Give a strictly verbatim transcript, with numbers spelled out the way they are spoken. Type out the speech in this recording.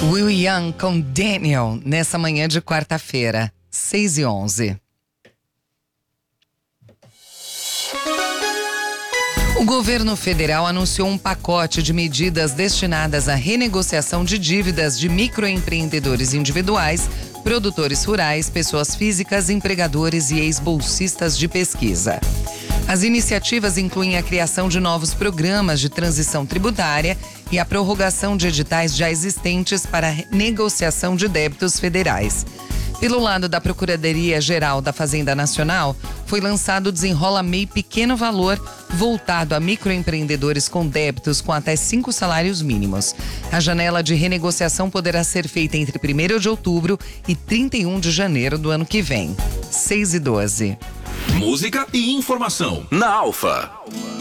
Will Young com Daniel, nessa manhã de quarta-feira, seis e onze. O governo federal anunciou um pacote de medidas destinadas à renegociação de dívidas de microempreendedores individuais, produtores rurais, pessoas físicas, empregadores e ex-bolsistas de pesquisa. As iniciativas incluem a criação de novos programas de transição tributária e a prorrogação de editais já existentes para negociação de débitos federais. Pelo lado da Procuradoria-Geral da Fazenda Nacional, foi lançado o Desenrola MEI Pequeno Valor, voltado a microempreendedores com débitos com até cinco salários mínimos. A janela de renegociação poderá ser feita entre primeiro de outubro e trinta e um de janeiro do ano que vem. seis e doze. Música e informação na Alfa.